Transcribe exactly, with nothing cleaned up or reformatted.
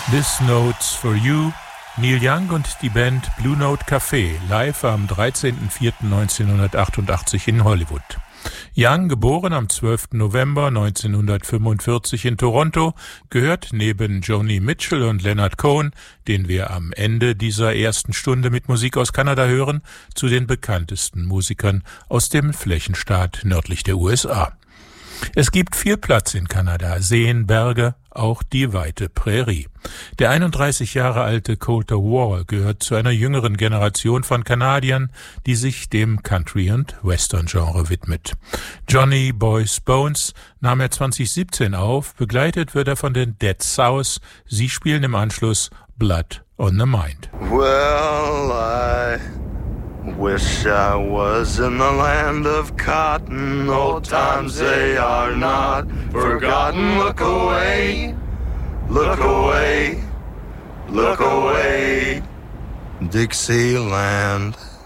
This Note's for You, Neil Young und die Band Blue Note Café, live am dreizehnten vierten neunzehnhundertachtundachtzig in Hollywood. Young, geboren am zwölften November neunzehnhundertfünfundvierzig in Toronto, gehört neben Joni Mitchell und Leonard Cohen, den wir am Ende dieser ersten Stunde mit Musik aus Kanada hören, zu den bekanntesten Musikern aus dem Flächenstaat nördlich der U S A. Es gibt viel Platz in Kanada, Seen, Berge, auch die weite Prärie. Der einunddreißig Jahre alte Colter Wall gehört zu einer jüngeren Generation von Kanadiern, die sich dem Country- und Western-Genre widmet. Johnny Boy's Bones nahm er zwanzig siebzehn auf, begleitet wird er von den Dead South. Sie spielen im Anschluss Blood on the Mind. Well, I wish I was in the land of cotton. Old times, they are not forgotten. Look away, look away, look away, Dixieland.